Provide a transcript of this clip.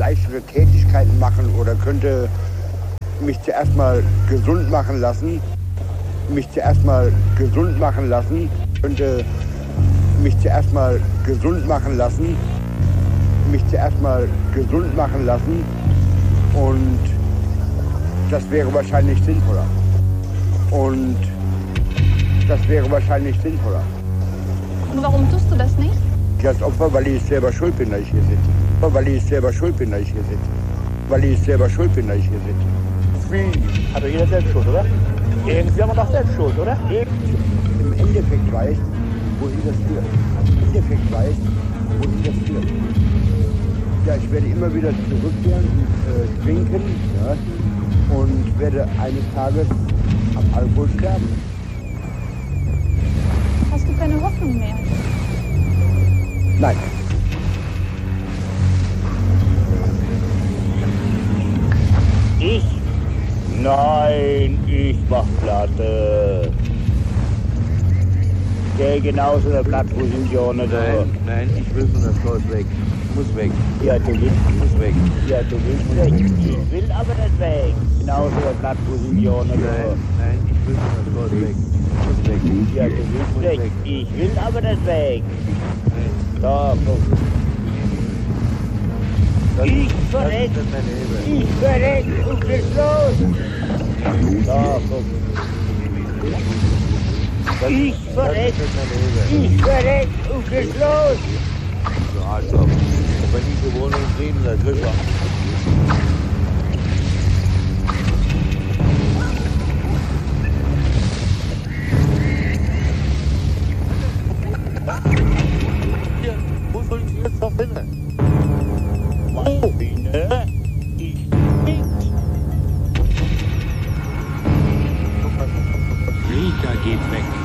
leichtere Tätigkeiten machen oder könnte mich zuerst mal gesund machen lassen. Könnte mich zuerst mal gesund machen lassen. Und das wäre wahrscheinlich sinnvoller. Und warum tust du das nicht? Ja, als Opfer, weil ich selber schuld bin, dass ich hier sitze. Wie? Hat doch jeder selbst Schuld, oder? Irgendwie haben wir doch selbst Schuld, oder? Im Endeffekt weiß, wohin das führt. Ja, ich werde immer wieder zurückkehren und trinken, ja, und werde eines Tages am Alkohol sterben. Hast du keine Hoffnung mehr? Nein. Ich? Nein, ich mach Platte. Der genauso eine Plattposition. Nein, ich will von der Schloss weg. Ich muss weg. Ja, du willst. Ich muss weg. Ja, du willst weg. Ich will aber nicht weg. Genauso eine Plattposition. Nein, ich will von der Schloss weg. Ich muss weg. Ja, du willst weg. Ich will aber nicht weg. Da, guck. Ich verreck und geht's los. Da, guck. Ich verreck und geht's los. So Arschloch. Und wenn diese Wohnung kriegen, dann kriegst du. Hier, wo soll ich jetzt noch finden? Marine? Ich nicht. Rita geht weg.